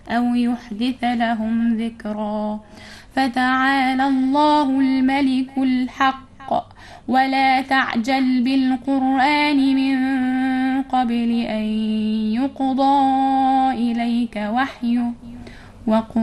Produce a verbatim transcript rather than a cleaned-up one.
أو يحدث لهم ذكرا. فتعالى الله الملك الحق، ولا تعجل بالقرآن من قبل أن يقضى إليك وحيه، وقل